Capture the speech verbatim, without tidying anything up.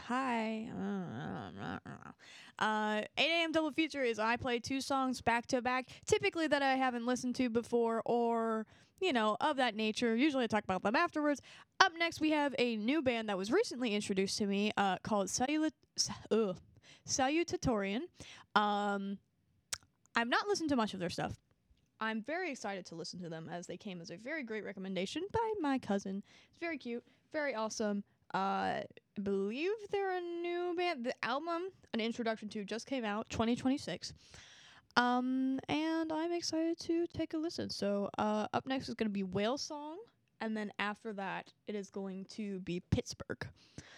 hi. Uh, eight a m. Double Feature is I play two songs back to back, typically that I haven't listened to before or, you know, of that nature. Usually I talk about them afterwards. Up next, we have a new band that was recently introduced to me uh, called Saluta- ugh, Salutatorian. Um, I've not listened to much of their stuff. I'm very excited to listen to them as they came as a very great recommendation by my cousin. It's very cute, very awesome. Uh, I believe they're a new band. The album, An Introduction to, just came out, twenty twenty-six. Um, and I'm excited to take a listen. So, uh, up next is going to be Whale Song, and then after that, it is going to be Pittsburgh.